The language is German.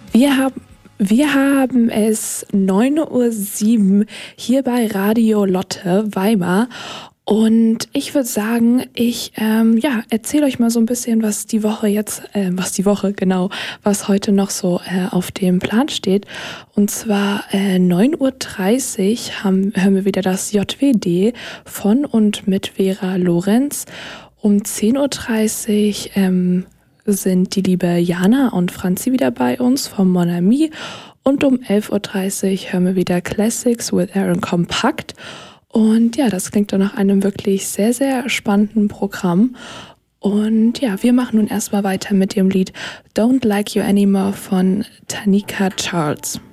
Wir haben es 9:07 Uhr hier bei Radio Lotte Weimar und ich würde sagen, ich erzähle euch mal so ein bisschen, was heute noch so auf dem Plan steht. Und zwar 9:30 Uhr hören wir wieder das JWD von und mit Vera Lorenz. Um 10:30 Uhr sind die liebe Jana und Franzi wieder bei uns vom Mon Ami. Und um 11:30 Uhr hören wir wieder Classics with Aaron Kompakt. Und ja, das klingt doch nach einem wirklich sehr, sehr spannenden Programm. Und ja, wir machen nun erstmal weiter mit dem Lied Don't Like You Anymore von Tanika Charles.